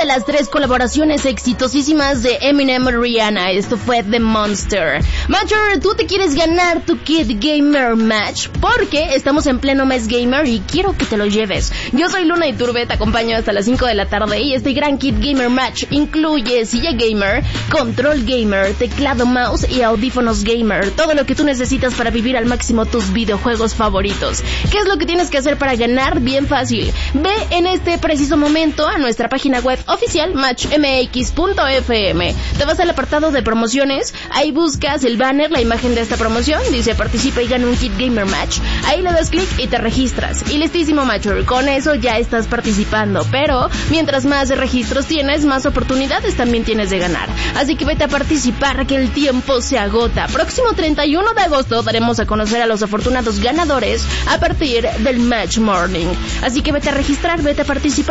las 3 colaboraciones exitosísimas de Eminem y Rihanna. Esto fue The Monster. Major, ¿tú te quieres ganar tu Kid Gamer Match? Porque estamos en pleno mes gamer y quiero que te lo lleves. Yo soy Luna Iturbe, te acompaño hasta las 5 de la tarde y este gran Kid Gamer Match incluye silla gamer, control gamer, teclado, mouse y audífonos gamer. Todo lo que tú necesitas para vivir al máximo tus videojuegos favoritos. ¿Qué es lo que tienes que hacer para ganar? Bien fácil. Ve en este preciso momento a nuestra página web oficial matchmx.fm. Te vas al apartado de promociones, ahí buscas el banner, la imagen de esta promoción, dice participa y gana un Kid Gamer Match. Ahí le das clic y te registras. Y listísimo, Major, con eso ya estás participando, pero mientras más registros tienes, más oportunidades también tienes de ganar. Así que vete a participar, que el tiempo se agota. Próximo 31 de agosto daremos a conocer a los afortunados ganadores a partir del Match Morning. Así que vete a registrar, vete a participar.